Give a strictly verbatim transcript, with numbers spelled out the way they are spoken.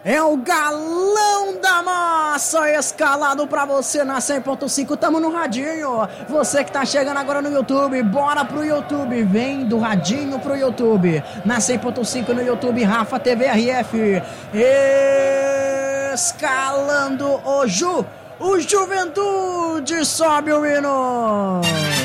É o galão da massa escalado pra você na cem ponto cinco. Tamo no radinho. Você que tá chegando agora no YouTube, bora pro YouTube. Vem do radinho pro YouTube. Na cem ponto cinco no YouTube, Rafa T V R F. Escalando o Ju. O Juventude sobe o hino.